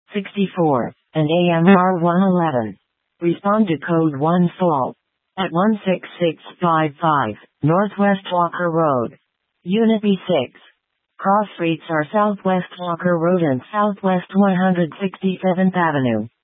64, and AMR 111. Respond to code 1 fault at 16655 Northwest Walker Road. Unit B6. Cross streets are Southwest Walker Road and Southwest 167th Avenue.